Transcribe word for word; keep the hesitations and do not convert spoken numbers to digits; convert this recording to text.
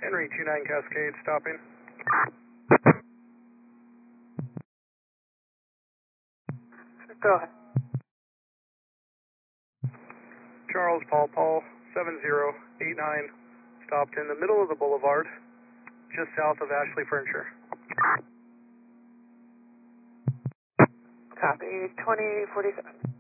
Henry two nine Cascade stopping. Go ahead. Charles Paul Paul seven zero eight nine stopped in the middle of the boulevard, just south of Ashley Furniture. Copy, twenty forty-seven.